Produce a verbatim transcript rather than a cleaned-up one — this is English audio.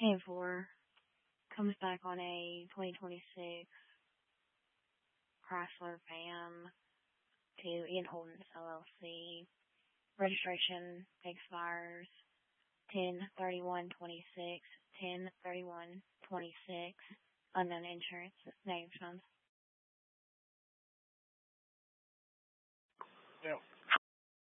ten four comes back on a twenty twenty-six Chrysler van to Ian Holden's L L C. Registration expires ten thirty-one twenty-six, ten thirty-one twenty-six. Unknown insurance. Name, son. Yeah.